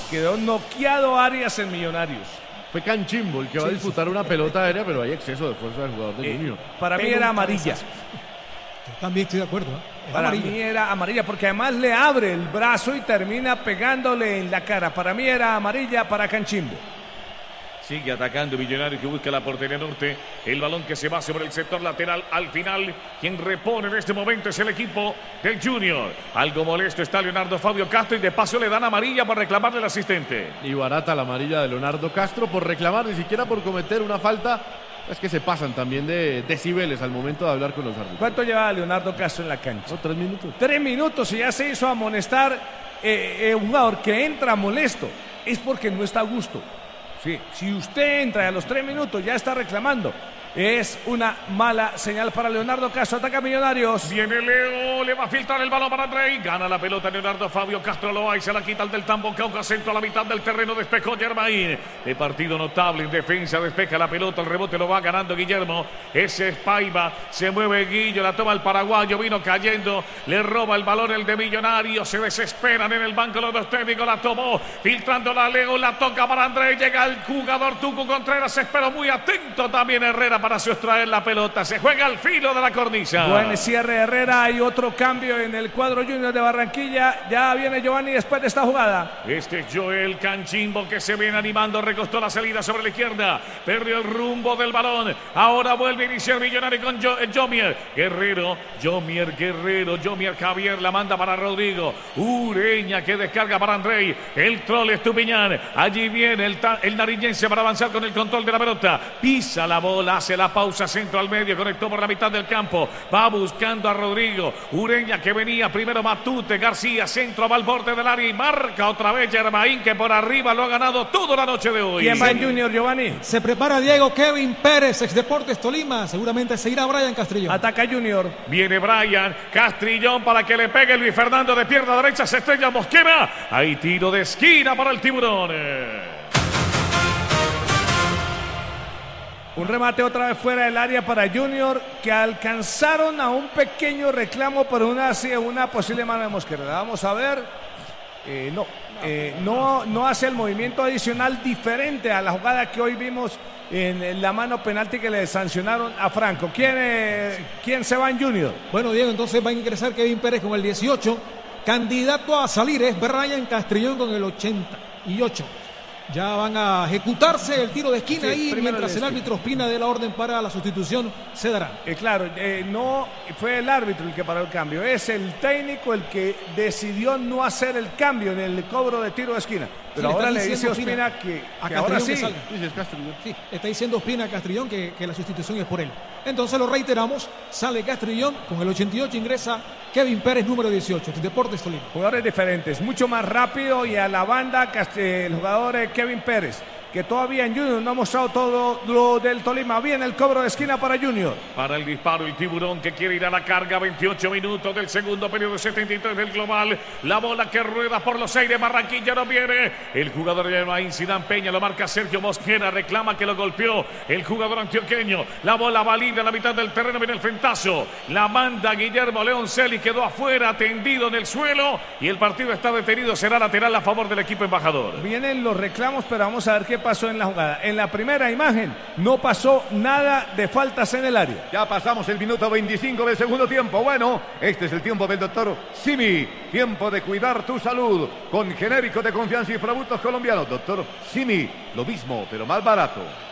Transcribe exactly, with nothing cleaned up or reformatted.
Quedó noqueado Arias en Millonarios. Fue Canchimbo el que va a disputar una pelota aérea, pero hay exceso de fuerza del jugador de Eh, Junior. Para mí Pega era un amarilla. cabezazo. Yo también estoy de acuerdo. ¿eh? Es Para amarilla. mí era amarilla, porque además le abre el brazo y termina pegándole en la cara. Para mí era amarilla para Canchimbo. Sigue atacando Millonarios, que busca la portería norte. El balón que se va sobre el sector lateral. Al final, quien repone en este momento es el equipo del Junior. Algo molesto está Leonardo Fabio Castro y de paso le dan amarilla para reclamarle al asistente. Y barata la amarilla de Leonardo Castro por reclamar, ni siquiera por cometer una falta. Es que se pasan también de decibeles al momento de hablar con los árbitros. ¿Cuánto lleva Leonardo Castro en la cancha? Oh, tres minutos. Tres minutos y ya se hizo amonestar eh, eh, un jugador que entra molesto. Es porque no está a gusto. Sí, si usted entra y a los tres minutos ya está reclamando, es una mala señal para Leonardo Castro. Ataca Millonarios. Viene Leo, le va a filtrar el balón para Andrei. Gana la pelota Leonardo Fabio Castro Loa y se la quita el del Tambo Cauca, centro a la mitad del terreno. Despejó Germain. De partido notable en defensa, despeja la pelota. El rebote lo va ganando Guillermo. Ese es Paiva. Se mueve Guillo, la toma el paraguayo. Vino cayendo, le roba el balón el de Millonarios. Se desesperan en el banco los dos técnicos. La tomó, filtrándola Leo, la toca para Andrei. Llega el jugador Tucu Contreras. Se esperó muy atento también Herrera para sustraer la pelota. Se juega al filo de la cornisa. Buen cierre de Herrera. Hay otro cambio en el cuadro Junior de Barranquilla. Ya viene Giovanni después de esta jugada. Este es Joel Canchimbo que se viene animando. Recostó la salida sobre la izquierda. Perdió el rumbo del balón. Ahora vuelve a iniciar Millonario con jo eh, Jomier. Guerrero. Jomier Guerrero. Jomier Javier la manda para Rodrigo. Ureña que descarga para Andrei. El troll Estupiñán. Allí viene el, el nariñense para avanzar con el control de la pelota. Pisa la bola. Hace la pausa, centro al medio, conectó por la mitad del campo, va buscando a Rodrigo, Ureña que venía, primero Matute, García, centro va al borde del área y marca otra vez Germain, que por arriba lo ha ganado toda la noche de hoy. ¿Quién va en Junior, Giovanni? Se prepara Diego Kevin Pérez, ex Deportes Tolima, seguramente se irá Brian Castrillón. Ataca Junior. Viene Brian Castrillón para que le pegue Luis Fernando de pierna derecha, se estrella Mosquera, hay tiro de esquina para el Tiburón. Un remate otra vez fuera del área para Junior, que alcanzaron a un pequeño reclamo por una, una posible mano de Mosquera. Vamos a ver. Eh, no, eh, no, no hace el movimiento adicional diferente a la jugada que hoy vimos en la mano penalti que le sancionaron a Franco. ¿Quién, eh, quién se va en Junior? Bueno, Diego, entonces va a ingresar Kevin Pérez con el dieciocho. Candidato a salir es Brian Castrillón con el ochenta y ocho. Ya van a ejecutarse el tiro de esquina Sí, ahí, primero mientras de el árbitro Ospina dé la orden para la sustitución, se dará. Eh, claro, eh, no fue el árbitro el que paró el cambio, es el técnico el que decidió no hacer el cambio en el cobro de tiro de esquina. Pero Sí, ahora está le dice diciendo Ospina Ospina que, a que ahora Castrillón sí. que salga. Dices Castrillón. Sí, está diciendo Ospina a Castrillón que, que la sustitución es por él. Entonces lo reiteramos, sale Castrillón, con el ochenta y ocho ingresa Kevin Pérez, número dieciocho, Deportes Tolima. Jugadores diferentes, mucho más rápido, y a la banda el jugador eh, Kevin Pérez, que todavía en Junior no ha mostrado todo lo del Tolima. Viene el cobro de esquina para Junior. Para el disparo, el Tiburón que quiere ir a la carga. veintiocho minutos del segundo periodo, setenta y tres del global. La bola que rueda por los aires. Barranquilla no viene. El jugador de Germain Zidane Peña lo marca Sergio Mosquera. Reclama que lo golpeó el jugador antioqueño. La bola va libre a la mitad del terreno. Viene el frentazo. La manda Guillermo Leoncelli. Quedó afuera, tendido en el suelo. Y el partido está detenido. Será lateral a favor del equipo embajador. Vienen los reclamos, pero vamos a ver qué pasó en la jugada. En la primera imagen no pasó nada de faltas en el área. Ya pasamos el minuto veinticinco del segundo tiempo. Bueno, este es el tiempo del doctor Simi. Tiempo de cuidar tu salud con genéricos de confianza y productos colombianos. Doctor Simi, lo mismo, pero más barato.